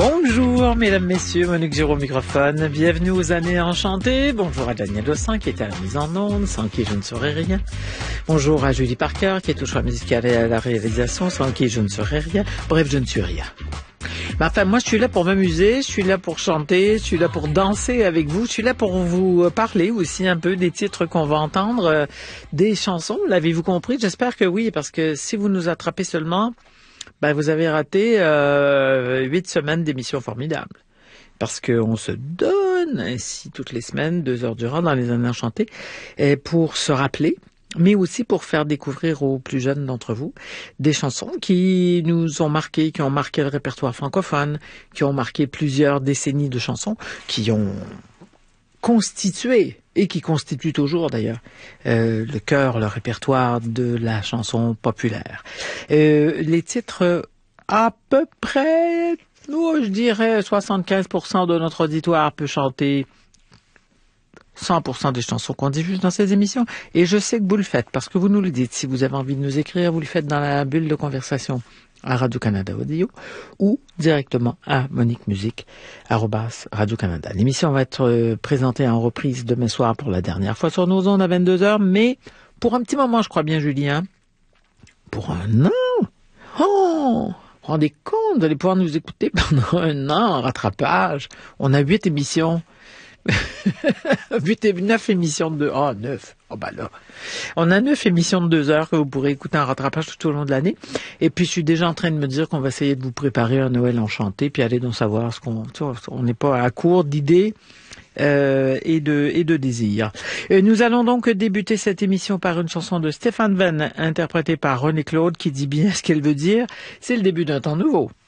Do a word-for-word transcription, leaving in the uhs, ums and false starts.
Bonjour mesdames, messieurs, Monique Giraud au microphone. Bienvenue aux années enchantées. Bonjour à Daniel Dossin qui est à la mise en onde, sans qui je ne saurais rien. Bonjour à Julie Parker qui est au choix musical et à la réalisation, sans qui je ne saurais rien. Bref, je ne suis rien. Mais enfin, moi je suis là pour m'amuser, je suis là pour chanter, je suis là pour danser avec vous, je suis là pour vous parler aussi un peu des titres qu'on va entendre, euh, des chansons. L'avez-vous compris? J'espère que oui, parce que si vous nous attrapez seulement... Ben, vous avez raté euh, huit semaines d'émissions formidables. Parce qu'on se donne ainsi toutes les semaines, deux heures durant dans les années enchantées, et pour se rappeler, mais aussi pour faire découvrir aux plus jeunes d'entre vous des chansons qui nous ont marqué, qui ont marqué le répertoire francophone, qui ont marqué plusieurs décennies de chansons, qui ont constitué, et qui constitue toujours d'ailleurs, euh, le cœur, le répertoire de la chanson populaire. Euh, les titres, à peu près, oh, je dirais soixante-quinze pour cent de notre auditoire peut chanter cent pour cent des chansons qu'on diffuse dans ces émissions. Et je sais que vous le faites, parce que vous nous le dites. Si vous avez envie de nous écrire, vous le faites dans la bulle de conversation à Radio-Canada Audio ou directement à Monique Musique, arobase Radio-Canada. L'émission va être euh, présentée en reprise demain soir pour la dernière fois sur nos ondes à vingt-deux heures, mais pour un petit moment, je crois bien, Julien, pour un an. Oh! Vous vous rendez compte, vous allez pouvoir nous écouter pendant un an en rattrapage. On a huit émissions. Huit et neuf émissions de deux. Oh, neuf. Oh, bah là. On a neuf émissions de deux heures que vous pourrez écouter en rattrapage tout au long de l'année. Et puis, je suis déjà en train de me dire qu'on va essayer de vous préparer un Noël enchanté, puis aller donc savoir ce qu'on, tu vois, on n'est pas à court d'idées, euh, et de, et de désirs. Et nous allons donc débuter cette émission par une chanson de Stéphane Venn, interprétée par René Claude, qui dit bien ce qu'elle veut dire. C'est le début d'un temps nouveau.